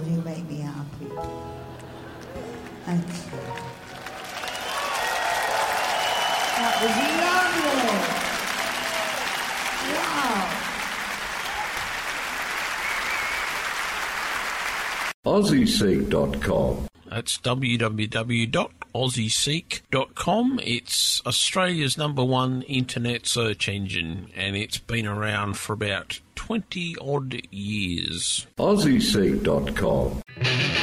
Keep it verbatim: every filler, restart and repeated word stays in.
you make me happy. Thank you. That Aussie was lovely. Wow. Seek dot com. That's w w w dot aussie seek dot com. It's Australia's number one internet search engine, and it's been around for about twenty odd years. Aussie Seek dot com.